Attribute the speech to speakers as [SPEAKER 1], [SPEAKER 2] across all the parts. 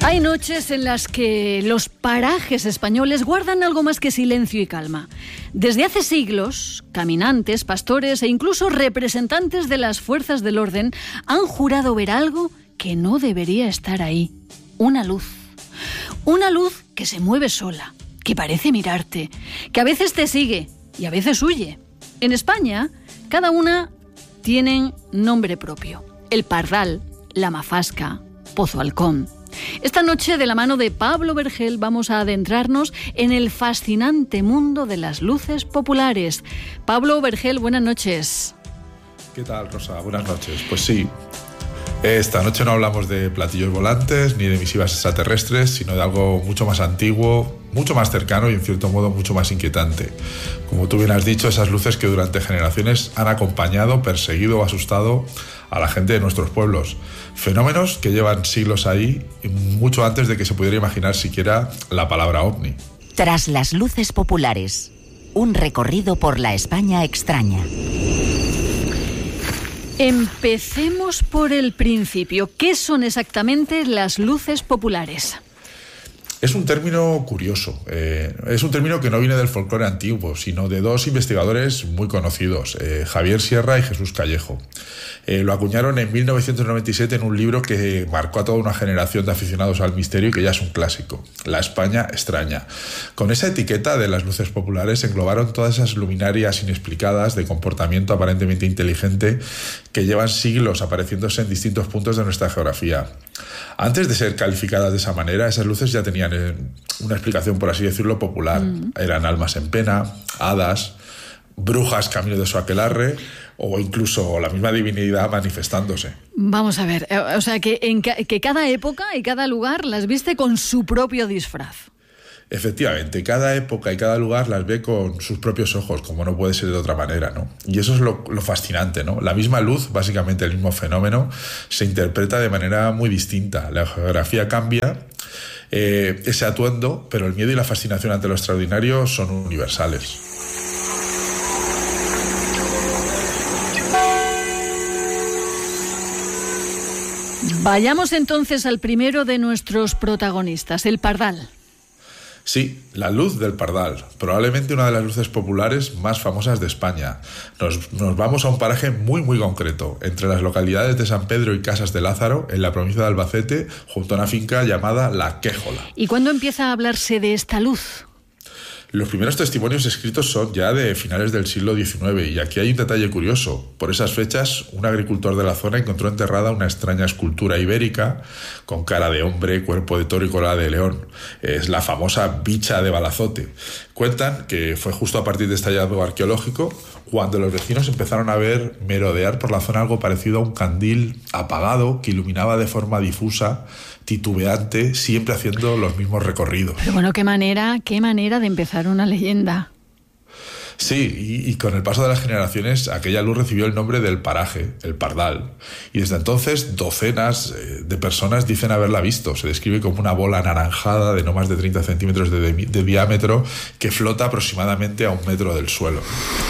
[SPEAKER 1] Hay noches en las que los parajes españoles guardan algo más que silencio y calma. Desde hace siglos, caminantes, pastores e incluso representantes de las fuerzas del orden han jurado ver algo que no debería estar ahí. Una luz. Una luz que se mueve sola, que parece mirarte, que a veces te sigue y a veces huye. En España, cada una tiene nombre propio. El Pardal, la Mafasca, Pozo Halcón. Esta noche, de la mano de Pablo Vergel, vamos a adentrarnos en el fascinante mundo de las luces populares. Pablo Vergel, buenas noches.
[SPEAKER 2] ¿Qué tal, Rosa? Buenas noches. Pues sí, esta noche no hablamos de platillos volantes ni de misivas extraterrestres, sino de algo mucho más antiguo, mucho más cercano y en cierto modo mucho más inquietante. Como tú bien has dicho, esas luces que durante generaciones han acompañado, perseguido o asustado a la gente de nuestros pueblos. Fenómenos que llevan siglos ahí, mucho antes de que se pudiera imaginar siquiera la palabra ovni.
[SPEAKER 3] Tras las luces populares, un recorrido por la España extraña.
[SPEAKER 1] Empecemos por el principio. ¿Qué son exactamente las luces populares?
[SPEAKER 2] Es un término curioso, es un término que no viene del folclore antiguo, sino de dos investigadores muy conocidos, Javier Sierra y Jesús Callejo. Lo acuñaron en 1997 en un libro que marcó a toda una generación de aficionados al misterio y que ya es un clásico, La España extraña. Con esa etiqueta de las luces populares englobaron todas esas luminarias inexplicadas de comportamiento aparentemente inteligente que llevan siglos apareciéndose en distintos puntos de nuestra geografía. Antes de ser calificadas de esa manera, esas luces ya tenían una explicación, por así decirlo, popular. Eran almas en pena, hadas, brujas camino de su aquelarre o incluso la misma divinidad manifestándose.
[SPEAKER 1] Vamos a ver, o sea que cada época y cada lugar las viste con su propio disfraz.
[SPEAKER 2] Efectivamente, cada época y cada lugar las ve con sus propios ojos, como no puede ser de otra manera, ¿no? Y eso es lo fascinante, ¿no? La misma luz, básicamente el mismo fenómeno, se interpreta de manera muy distinta. La geografía cambia, ese atuendo, pero el miedo y la fascinación ante lo extraordinario son universales.
[SPEAKER 1] Vayamos entonces al primero de nuestros protagonistas, el Pardal.
[SPEAKER 2] Sí, la luz del Pardal, probablemente una de las luces populares más famosas de España. Nos vamos a un paraje muy concreto, entre las localidades de San Pedro y Casas de Lázaro, en la provincia de Albacete, junto a una finca llamada La Quéjola.
[SPEAKER 1] ¿Y cuándo empieza a hablarse de esta luz?
[SPEAKER 2] Los primeros testimonios escritos son ya de finales del siglo XIX y aquí hay un detalle curioso. Por esas fechas, un agricultor de la zona encontró enterrada una extraña escultura ibérica con cara de hombre, cuerpo de toro y cola de león. Es la famosa bicha de Balazote. Cuentan que fue justo a partir de este hallazgo arqueológico cuando los vecinos empezaron a ver merodear por la zona algo parecido a un candil apagado que iluminaba de forma difusa, titubeante, siempre haciendo los mismos recorridos.
[SPEAKER 1] Pero bueno, qué manera de empezar una leyenda.
[SPEAKER 2] Sí, y con el paso de las generaciones, aquella luz recibió el nombre del paraje, el Pardal. Y desde entonces, docenas de personas dicen haberla visto. Se describe como una bola anaranjada de no más de 30 centímetros de diámetro que flota aproximadamente a 1 metro del suelo.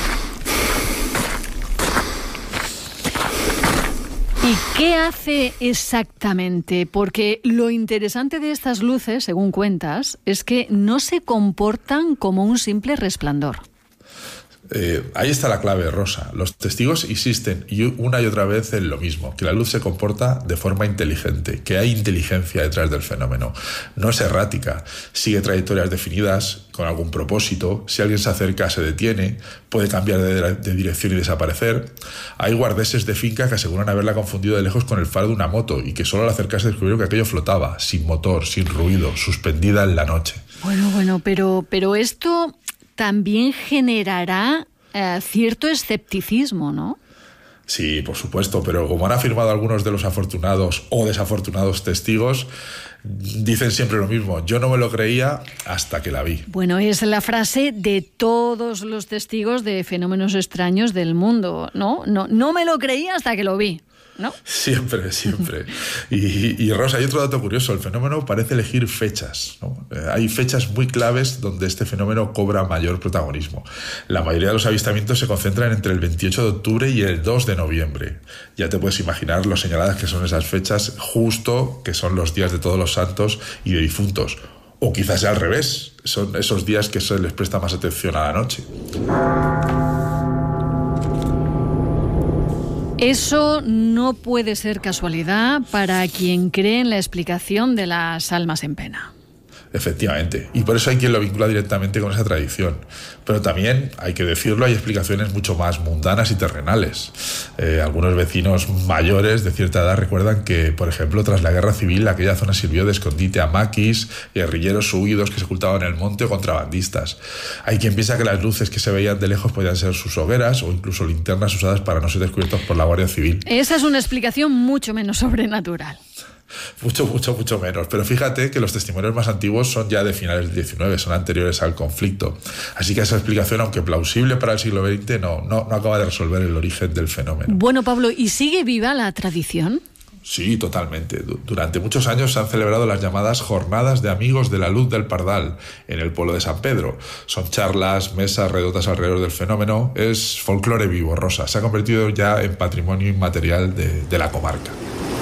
[SPEAKER 1] ¿Y qué hace exactamente? Porque lo interesante de estas luces, según cuentas, es que no se comportan como un simple resplandor.
[SPEAKER 2] Ahí está la clave, Rosa. Los testigos insisten una y otra vez en lo mismo, que la luz se comporta de forma inteligente, que hay inteligencia detrás del fenómeno. No es errática, sigue trayectorias definidas con algún propósito. Si alguien se acerca, se detiene, puede cambiar de dirección y desaparecer. Hay guardeses de finca que aseguran haberla confundido de lejos con el faro de una moto y que solo al acercarse descubrieron que aquello flotaba, sin motor, sin ruido, suspendida en la noche.
[SPEAKER 1] Bueno, pero esto también generará cierto escepticismo, ¿no?
[SPEAKER 2] Sí, por supuesto, pero como han afirmado algunos de los afortunados o desafortunados testigos, dicen siempre lo mismo: yo no me lo creía hasta que la vi.
[SPEAKER 1] Bueno, es la frase de todos los testigos de fenómenos extraños del mundo, ¿no? No me lo creía hasta que lo vi. ¿no?
[SPEAKER 2] Siempre, siempre. Y Rosa, hay otro dato curioso. El fenómeno parece elegir fechas, ¿no? Hay fechas muy claves donde este fenómeno cobra mayor protagonismo. La mayoría de los avistamientos se concentran entre el 28 de octubre y el 2 de noviembre. Ya te puedes imaginar lo señaladas que son esas fechas, justo que son los días de Todos los Santos y de difuntos. O quizás sea al revés, son esos días que se les presta más atención a la noche.
[SPEAKER 1] Eso no puede ser casualidad para quien cree en la explicación de las almas en pena.
[SPEAKER 2] Efectivamente, y por eso hay quien lo vincula directamente con esa tradición. Pero también, hay que decirlo, hay explicaciones mucho más mundanas y terrenales. Algunos vecinos mayores de cierta edad recuerdan que, por ejemplo, tras la guerra civil, aquella zona sirvió de escondite a maquis, guerrilleros huidos que se ocultaban en el monte o contrabandistas. Hay quien piensa que las luces que se veían de lejos podían ser sus hogueras o incluso linternas usadas para no ser descubiertos por la Guardia Civil.
[SPEAKER 1] Esa es una explicación mucho menos sobrenatural.
[SPEAKER 2] Mucho menos. Pero fíjate que los testimonios más antiguos son ya de finales del XIX, son anteriores al conflicto. Así que esa explicación, aunque plausible para el siglo XX, no acaba de resolver el origen del fenómeno.
[SPEAKER 1] Bueno, Pablo, ¿y sigue viva la tradición?
[SPEAKER 2] Sí, totalmente. Durante muchos años se han celebrado las llamadas Jornadas de Amigos de la Luz del Pardal en el pueblo de San Pedro. Son charlas, mesas redondas alrededor del fenómeno. Es folclore vivo, Rosa. Se ha convertido ya en patrimonio inmaterial de la comarca.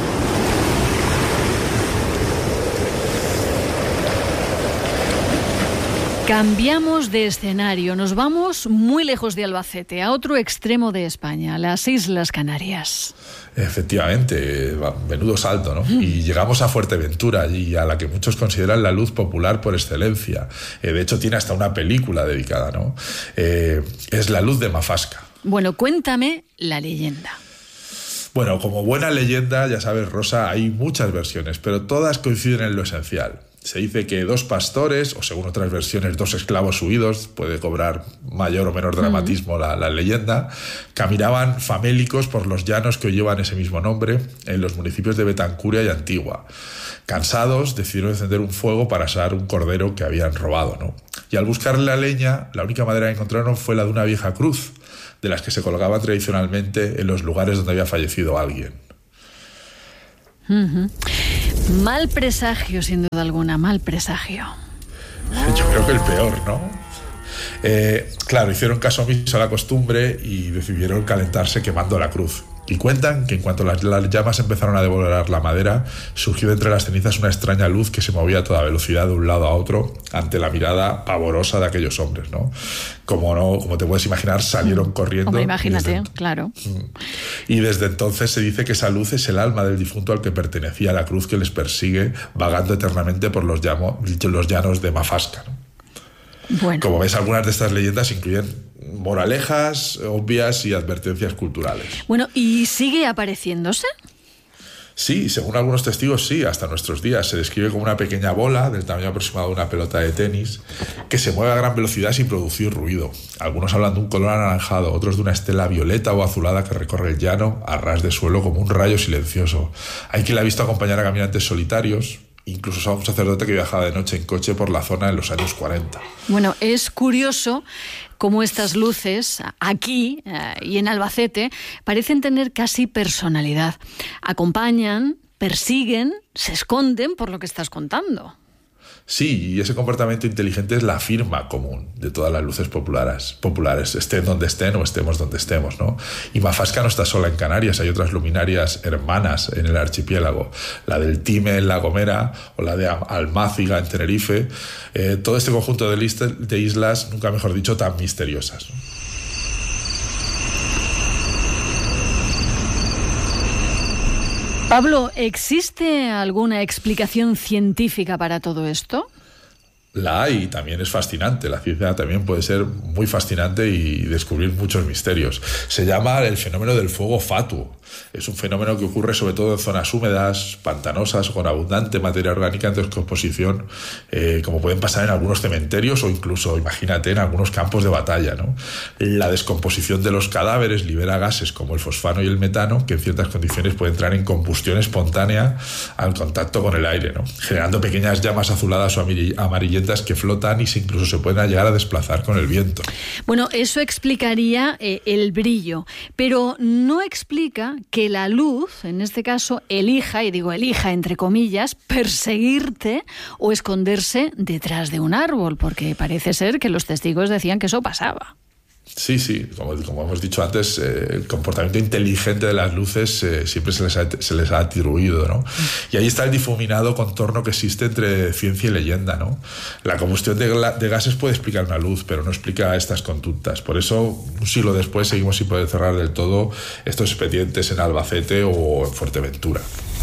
[SPEAKER 1] Cambiamos de escenario, nos vamos muy lejos de Albacete, a otro extremo de España, las Islas Canarias.
[SPEAKER 2] Efectivamente, menudo salto, ¿no? Y llegamos a Fuerteventura, y a la que muchos consideran la luz popular por excelencia. De hecho, tiene hasta una película dedicada, ¿no? Es La Luz de Mafasca.
[SPEAKER 1] Bueno, cuéntame la leyenda.
[SPEAKER 2] Bueno, como buena leyenda, ya sabes, Rosa, hay muchas versiones, pero todas coinciden en lo esencial. Se dice que dos pastores, o según otras versiones, dos esclavos huidos, puede cobrar mayor o menor dramatismo la leyenda, caminaban famélicos por los llanos que hoy llevan ese mismo nombre, en los municipios de Betancuria y Antigua. Cansados, decidieron encender un fuego para asar un cordero que habían robado, ¿no? Y al buscar la leña, la única madera que encontraron fue la de una vieja cruz, de las que se colgaba tradicionalmente en los lugares donde había fallecido alguien.
[SPEAKER 1] Mal presagio, sin duda alguna, mal presagio.
[SPEAKER 2] Yo creo que el peor, ¿no? Claro, hicieron caso omiso a la costumbre y decidieron calentarse quemando la cruz. Y cuentan que en cuanto las llamas empezaron a devorar la madera, surgió de entre las cenizas una extraña luz que se movía a toda velocidad de un lado a otro ante la mirada pavorosa de aquellos hombres, ¿no? Como te puedes imaginar, salieron corriendo.
[SPEAKER 1] Hombre, imagínate, claro.
[SPEAKER 2] Y desde entonces se dice que esa luz es el alma del difunto al que pertenecía la cruz que les persigue, vagando eternamente por los llanos de Mafasca, ¿no?
[SPEAKER 1] Bueno.
[SPEAKER 2] Como ves, algunas de estas leyendas incluyen moralejas obvias y advertencias culturales.
[SPEAKER 1] Bueno, ¿y sigue apareciéndose?
[SPEAKER 2] Sí, según algunos testigos, sí, hasta nuestros días. Se describe como una pequeña bola del tamaño aproximado de una pelota de tenis que se mueve a gran velocidad sin producir ruido. Algunos hablan de un color anaranjado, otros de una estela violeta o azulada que recorre el llano a ras de suelo como un rayo silencioso. Hay quien la ha visto acompañar a caminantes solitarios, incluso a un sacerdote que viajaba de noche en coche por la zona en los años 40.
[SPEAKER 1] Bueno, es curioso cómo estas luces aquí y en Albacete parecen tener casi personalidad. Acompañan, persiguen, se esconden por lo que estás contando.
[SPEAKER 2] Sí, y ese comportamiento inteligente es la firma común de todas las luces populares, estén donde estén o estemos donde estemos, ¿no? Y Mafasca no está sola en Canarias, hay otras luminarias hermanas en el archipiélago, la del Time en La Gomera o la de Almáciga en Tenerife, todo este conjunto de islas, nunca mejor dicho, tan misteriosas, ¿no?
[SPEAKER 1] Pablo, ¿existe alguna explicación científica para todo esto?
[SPEAKER 2] La hay, y también es fascinante. La ciencia también puede ser muy fascinante y descubrir muchos misterios. Se llama el fenómeno del fuego fatuo. Es un fenómeno que ocurre sobre todo en zonas húmedas, pantanosas, con abundante materia orgánica en descomposición, como pueden pasar en algunos cementerios o incluso, imagínate, en algunos campos de batalla, ¿no? La descomposición de los cadáveres libera gases como el fosfano y el metano, que en ciertas condiciones pueden entrar en combustión espontánea al contacto con el aire, ¿no? Generando pequeñas llamas azuladas o amarillentas leyendas que flotan y incluso se pueden llegar a desplazar con el viento.
[SPEAKER 1] Bueno, eso explicaría el brillo, pero no explica que la luz, en este caso, elija, y digo elija entre comillas, perseguirte o esconderse detrás de un árbol, porque parece ser que los testigos decían que eso pasaba.
[SPEAKER 2] Sí, como hemos dicho antes, el comportamiento inteligente de las luces siempre se les ha atribuido, ¿no? Y ahí está el difuminado contorno que existe entre ciencia y leyenda, ¿no? La combustión de gases puede explicar una luz, pero no explica estas conductas. Por eso, un siglo después, seguimos sin poder cerrar del todo estos expedientes en Albacete o en Fuerteventura.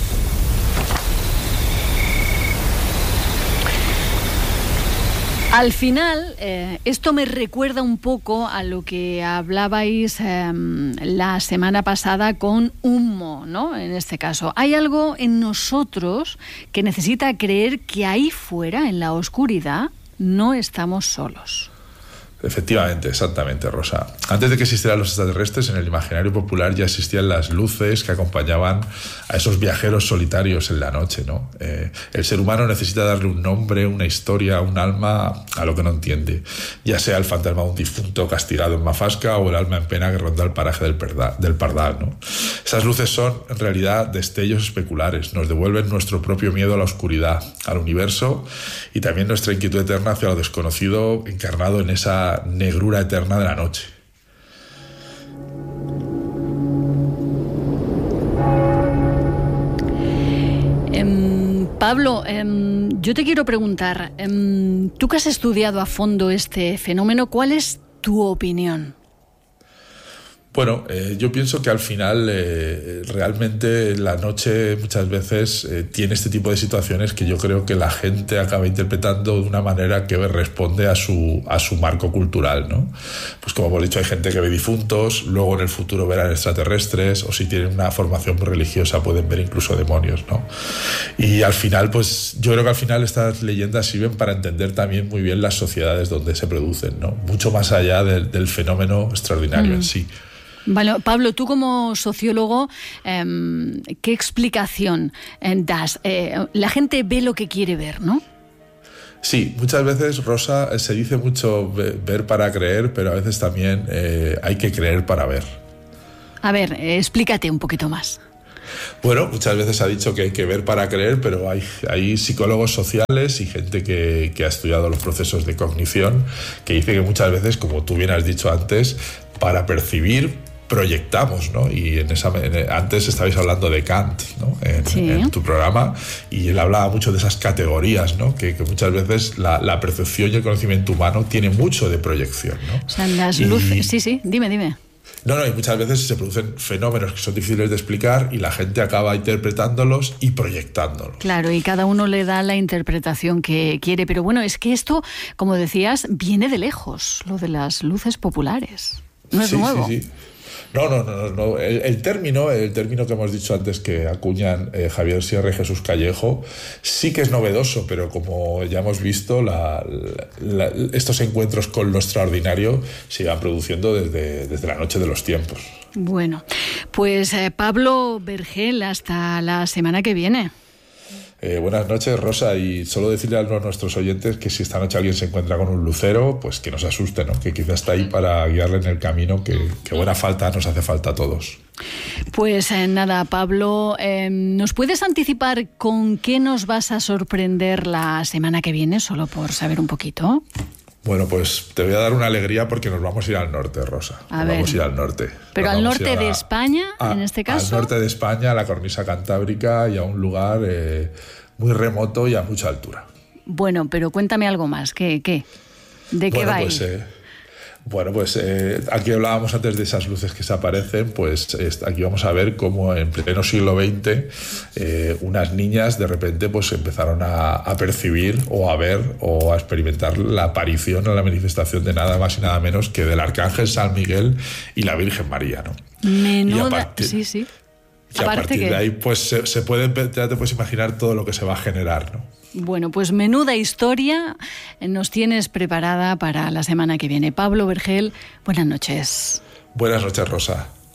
[SPEAKER 1] Al final, esto me recuerda un poco a lo que hablabais la semana pasada con Humo, ¿no? En este caso, hay algo en nosotros que necesita creer que ahí fuera, en la oscuridad, no estamos solos.
[SPEAKER 2] Efectivamente, exactamente, Rosa. Antes de que existieran los extraterrestres, en el imaginario popular ya existían las luces que acompañaban a esos viajeros solitarios en la noche, ¿no? El ser humano necesita darle un nombre, una historia, un alma a lo que no entiende, ya sea el fantasma de un difunto castigado en Mafasca o el alma en pena que ronda el paraje del Pardal, ¿no? Esas luces son, en realidad, destellos especulares, nos devuelven nuestro propio miedo a la oscuridad, al universo y también nuestra inquietud eterna hacia lo desconocido encarnado en esa negrura eterna de la noche.
[SPEAKER 1] Pablo, yo te quiero preguntar, tú que has estudiado a fondo este fenómeno, ¿cuál es tu opinión?
[SPEAKER 2] Bueno, yo pienso que al final realmente la noche muchas veces tiene este tipo de situaciones que yo creo que la gente acaba interpretando de una manera que responde a su marco cultural, ¿no? Pues como hemos dicho, hay gente que ve difuntos, luego en el futuro verán extraterrestres, o si tienen una formación religiosa pueden ver incluso demonios, ¿no? Y al final, pues yo creo que al final estas leyendas sirven para entender también muy bien las sociedades donde se producen, ¿no? Mucho más allá del fenómeno extraordinario en sí.
[SPEAKER 1] Vale, Pablo, tú como sociólogo, ¿qué explicación das? La gente ve lo que quiere ver, ¿no?
[SPEAKER 2] Sí, muchas veces, Rosa, se dice mucho ver para creer, pero a veces también hay que creer para ver.
[SPEAKER 1] A ver, explícate un poquito más.
[SPEAKER 2] Bueno, muchas veces se ha dicho que hay que ver para creer, pero hay psicólogos sociales y gente que ha estudiado los procesos de cognición que dice que muchas veces, como tú bien has dicho antes, para percibir proyectamos, ¿no? Y antes estabais hablando de Kant, ¿no? En tu programa, y él hablaba mucho de esas categorías, ¿no? Que muchas veces la percepción y el conocimiento humano tiene mucho de proyección, ¿no?
[SPEAKER 1] O sea, las luces... Sí, dime.
[SPEAKER 2] No, y muchas veces se producen fenómenos que son difíciles de explicar y la gente acaba interpretándolos y proyectándolos.
[SPEAKER 1] Claro, y cada uno le da la interpretación que quiere. Pero bueno, es que esto, como decías, viene de lejos, lo de las luces populares. No es nuevo.
[SPEAKER 2] Sí. No. El término que hemos dicho antes que acuñan Javier Sierra y Jesús Callejo sí que es novedoso, pero como ya hemos visto, estos encuentros con lo extraordinario se iban produciendo desde la noche de los tiempos.
[SPEAKER 1] Bueno, pues Pablo Vergel, hasta la semana que viene.
[SPEAKER 2] Buenas noches, Rosa, y solo decirle a nuestros oyentes que si esta noche alguien se encuentra con un lucero, pues que no se asuste, ¿no? Que quizás está ahí para guiarle en el camino, que buena falta nos hace falta a todos.
[SPEAKER 1] Pues nada, Pablo, ¿nos puedes anticipar con qué nos vas a sorprender la semana que viene, solo por saber un poquito?
[SPEAKER 2] Bueno, pues te voy a dar una alegría porque nos vamos a ir al norte, Rosa. Vamos a ir al norte.
[SPEAKER 1] ¿Pero al norte de España, en este caso?
[SPEAKER 2] Al norte de España, a la cornisa cantábrica y a un lugar muy remoto y a mucha altura.
[SPEAKER 1] Bueno, pero cuéntame algo más. ¿De qué va a ir?
[SPEAKER 2] Pues aquí hablábamos antes de esas luces que se aparecen, pues aquí vamos a ver cómo en pleno siglo XX unas niñas de repente pues empezaron a percibir o a ver o a experimentar la aparición o la manifestación de nada más y nada menos que del Arcángel San Miguel y la Virgen María, ¿no?
[SPEAKER 1] Menuda, sí.
[SPEAKER 2] Y a partir de ahí pues ya te puedes imaginar todo lo que se va a generar, ¿no?
[SPEAKER 1] Bueno, pues menuda historia nos tienes preparada para la semana que viene. Pablo Vergel, buenas noches.
[SPEAKER 2] Buenas noches, Rosa.